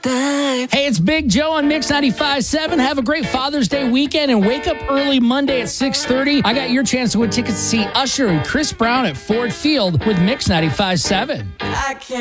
Hey, it's Big Joe on Mix 95.7. Have a great Father's Day weekend and wake up early Monday at 6:30. I got your chance to win tickets to see Usher and Chris Brown at Ford Field with Mix 95.7.